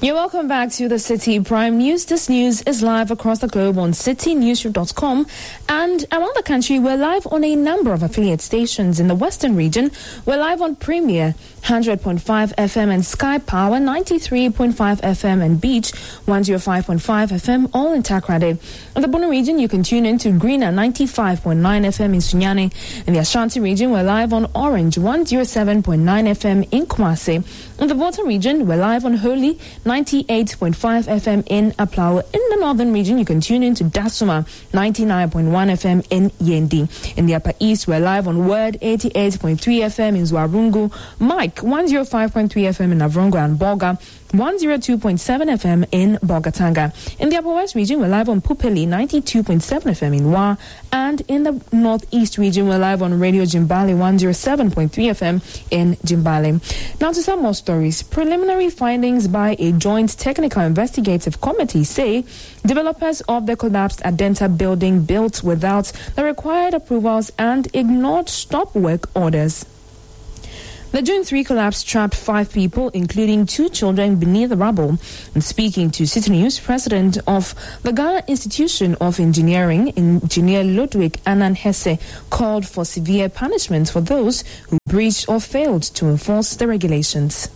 You're welcome back to the City Prime News. This news is live across the globe on citynewsroom.com and around the country. We're live on a number of affiliate stations. In the Western region, we're live on Premier 100.5 FM and Sky Power 93.5 FM and Beach 105.5 FM, all in Takrade. In the Bono region, you can tune in to Greener 95.9 FM in Sunyani. In the Ashanti region, we're live on Orange 107.9 FM in Kumasi. In the Volta region, we're live on Holy 98.5 FM in Aplao. In the Northern region, you can tune in to Dasuma 99.1 FM in Yendi. In the Upper East, we're live on Word 88.3 FM in Zwarungu, Mike 105.3 FM in Avrongo and Boga, 102.7 FM in Bogatanga. In the Upper West region, we're live on Pupili 92.7 FM in Wa, and in the Northeast region, we're live on Radio Jimbali 107.3 FM in Jimbali. Now to some more stories. Preliminary findings by a joint technical investigative committee say developers of the collapsed Adenta building built without the required approvals and ignored stop work orders. The June 3 collapse trapped 5 people, including 2 children, beneath the rubble. And speaking to City News, President of the Ghana Institution of Engineering, Engineer Ludwig Annan Hesse, called for severe punishment for those who breached or failed to enforce the regulations.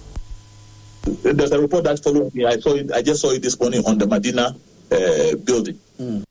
There's a report that followed me. I just saw it this morning on the Medina building.